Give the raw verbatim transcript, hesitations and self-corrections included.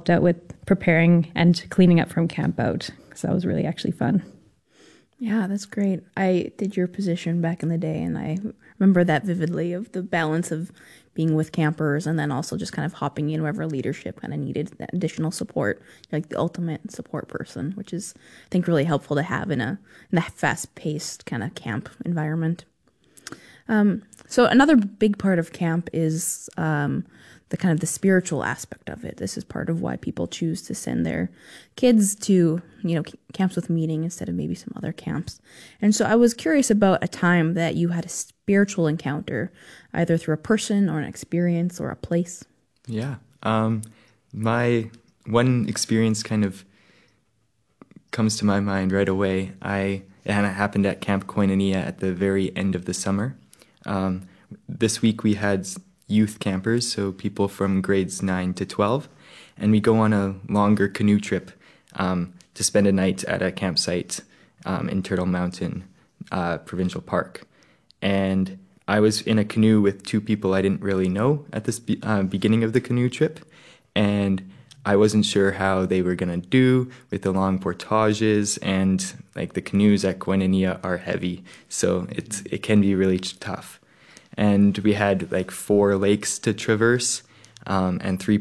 helped out with preparing and cleaning up from camp out. So that was really actually fun. Yeah, that's great. I did your position back in the day, and I remember that vividly, of the balance of being with campers and then also just kind of hopping in wherever leadership kind of needed that additional support. You're like the ultimate support person, which is, I think, really helpful to have in a in a fast-paced kind of camp environment. Um, so another big part of camp is um, the kind of the spiritual aspect of it. This is part of why people choose to send their kids to, you know, camps with meaning instead of maybe some other camps. And so I was curious about a time that you had a spiritual encounter, either through a person or an experience or a place. Yeah. Um, my one experience kind of comes to my mind right away. I it happened at Camp Koinonia at the very end of the summer. Um, this week we had youth campers, so people from grades nine to twelve, and we go on a longer canoe trip um, to spend a night at a campsite um, in Turtle Mountain uh, Provincial Park. And I was in a canoe with two people I didn't really know at the be- uh, beginning of the canoe trip, and I wasn't sure how they were going to do with the long portages, and like the canoes at Koinonia are heavy, so it's it can be really tough. And we had like four lakes to traverse um, and three